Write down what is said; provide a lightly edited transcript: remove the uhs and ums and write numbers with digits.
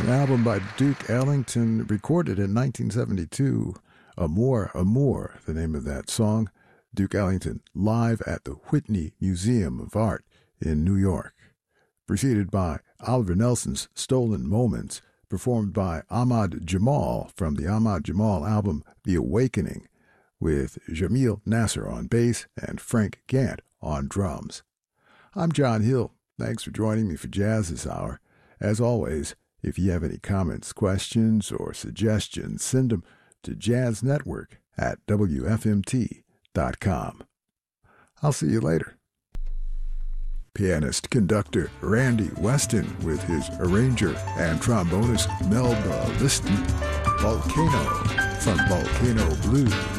An album by Duke Ellington, recorded in 1972. Amour, Amour, the name of that song. Duke Ellington, live at the Whitney Museum of Art in New York. Preceded by Oliver Nelson's Stolen Moments, performed by Ahmad Jamal from the Ahmad Jamal album The Awakening, with Jamil Nasser on bass and Frank Gant on drums. I'm John Hill. Thanks for joining me for Jazz this hour. As always, if you have any comments, questions, or suggestions, send them to jazznetwork@wfmt.com. I'll see you later. Pianist-conductor Randy Weston with his arranger and trombonist Melba Liston, Volcano from Volcano Blues.